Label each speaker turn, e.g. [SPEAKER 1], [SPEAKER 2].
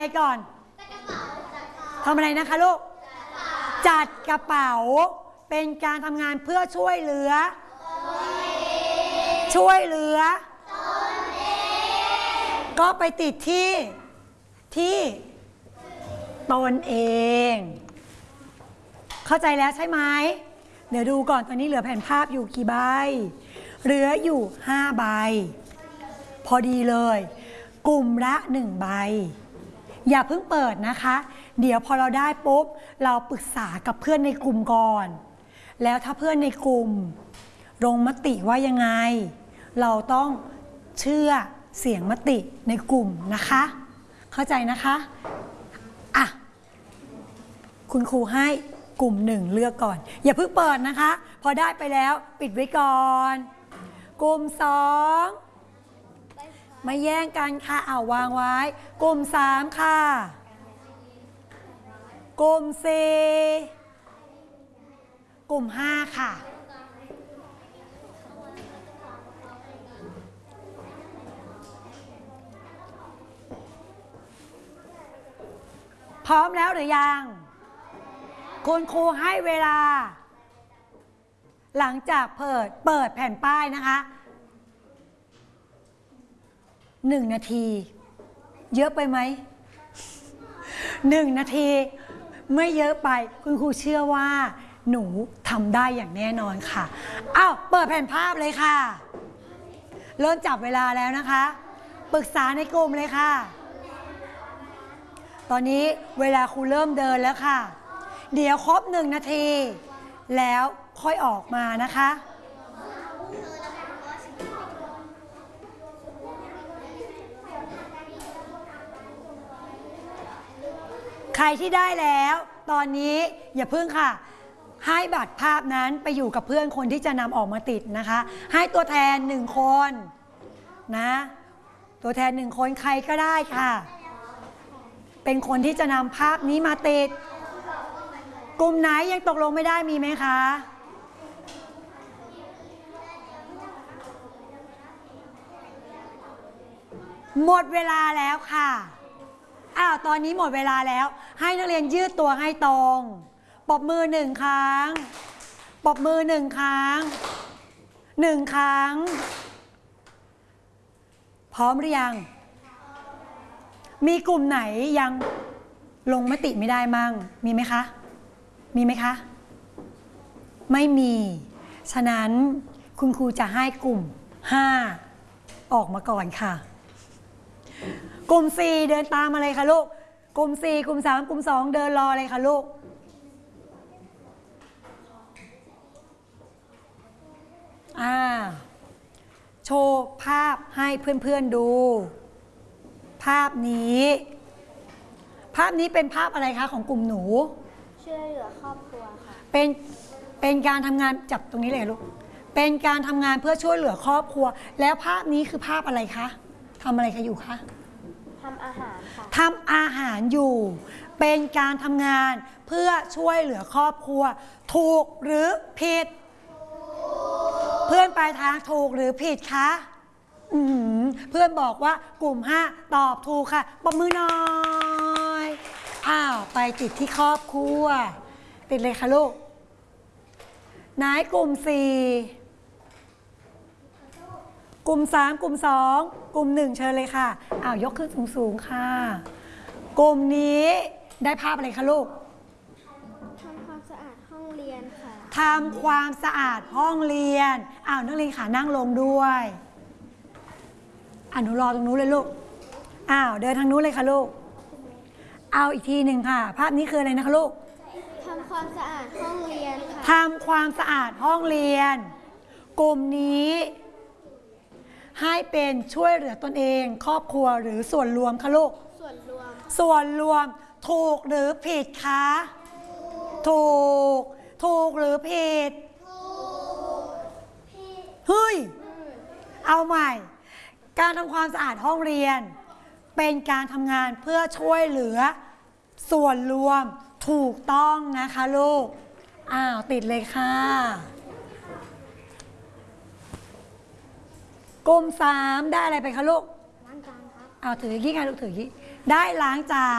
[SPEAKER 1] ไปก่อนทำอะไรนะคะลูกจัดกระเป๋าเป็นการทำงานเพื่อช่วยเหลือก็ไปติดที่ตนเองเข้าใจแล้วใช่ไหมเดี๋ยวดูก่อนตอนนี้เหลือแผ่นภาพอยู่กี่ใบเหลืออยู่5ใบพอดีเลยกลุ่มละ1ใบอย่าเพิ่งเปิดนะคะเดี๋ยวพอเราได้ปุ๊บเราปรึกษากับเพื่อนในกลุ่มก่อนแล้วถ้าเพื่อนในกลุ่มลงมติว่ายังไงเราต้องเชื่อเสียงมติในกลุ่มนะคะเข้าใจนะคะอ่ะคุณครูให้กลุ่ม1เลือกก่อนอย่าเพิ่งเปิดนะคะพอได้ไปแล้วปิดไว้ก่อนกลุ่ม2ไม่แย่งกันค่ะเอาวางไว้กลุ่ม3ค่ะกลุ่ม4กลุ่ม5ค่ะพร้อมแล้วหรือยังคุณครูให้เวลาหลังจากเปิดแผ่นป้ายนะคะ1 นาทีเยอะไปไหม1 นาทีไม่เยอะไปคุณครูเชื่อว่าหนูทำได้อย่างแน่นอนค่ะอ้าวเปิดแผ่นภาพเลยค่ะเริ่มจับเวลาแล้วนะคะปรึกษาในกลุ่มเลยค่ะตอนนี้เวลาครูเริ่มเดินแล้วค่ะเดี๋ยวครบ1 นาทีแล้วค่อยออกมานะคะใครที่ได้แล้วตอนนี้อย่าพึ่งค่ะให้บัตรภาพนั้นไปอยู่กับเพื่อนคนที่จะนำออกมาติดนะคะให้ตัวแทน1 คนนะตัวแทน1 คนใครก็ได้ค่ะเป็นคนที่จะนำภาพนี้มาติดกลุ่มไหนยังตกลงไม่ได้มีไหมคะหมดเวลาแล้วค่ะอ้าวตอนนี้หมดเวลาแล้วให้นักเรียนยืดตัวให้ตรงปรบมือ1 ครั้งปรบมือ1 ครั้ง1 ครั้งพร้อมหรือยังมีกลุ่มไหนยังลงมติไม่ได้มั่งมีไหมคะมีไหมคะไม่มีฉะนั้นคุณครูจะให้กลุ่ม5ออกมาก่อนค่ะกลุ่ม4เดินตามมาเลยค่ะลูกกลุ่ม4กลุ่ม3กลุ่ม2เดินรอเลยค่ะลูกโชว์ภาพให้เพื่อนๆดูภาพนี้เป็นภาพอะไรคะของกลุ่มหนู
[SPEAKER 2] ช่วยเหลือครอบครัวค่ะ
[SPEAKER 1] เป็นการทำงานจับตรงนี้เลยลูกเป็นการทำงานเพื่อช่วยเหลือครอบครัวแล้วภาพนี้คือภาพอะไรคะทำอะไรคะอยู่คะ
[SPEAKER 2] ทำอาหารค่ะ
[SPEAKER 1] ทำอาหารอยู่เป็นการทำงานเพื่อช่วยเหลือครอบครัวถูกหรือผิดเพื่อนปลายทางถูกหรือผิดคะเพื่อนบอกว่ากลุ่ม5ตอบถูกค่ะปรบมือหน่อยอ้าวไปติดที่ครอบครัวติดเลยค่ะลูกไหนกลุ่ม4กลุ่ม3กลุ่ม2กลุ่ม1เชิญเลยค่ะอ้าวยกขึ้นสูงๆค่ะกลุ่มนี้ได้ภาพอะไรคะลูก
[SPEAKER 2] ทำความสะอาดห้องเรียนค่ะ
[SPEAKER 1] ทำความสะอาดห้องเรียนอ้าวนักเรียนค่ะนั่งลงด้วยหนูรอตรงนู้นเลยลูกอ้าวเดินทางนู้นเลยค่ะลูกเอาอีกทีหนึ่งค่ะภาพนี้คืออะไรนะคะลูก
[SPEAKER 2] ทำความสะอาดห้องเรียนค่ะ
[SPEAKER 1] ทำความสะอาดห้องเรียนกลุ่มนี้ให้เป็นช่วยเหลือตนเองครอบครัวหรือส่วนรวมคะลูก
[SPEAKER 2] ส่วนร
[SPEAKER 1] วมถูกหรือผิดคะถูกหรือผิดเฮ้ยเอาใหม่การทำความสะอาดห้องเรียนเป็นการทำงานเพื่อช่วยเหลือส่วนรวมถูกต้องนะคะลูกอ้าวติดเลยค่ะกลุ่ม3ได้อะไรไปคะลูกล้างจานครับถือยี่ค่ะลูกถือยี่ได้ล้างจาน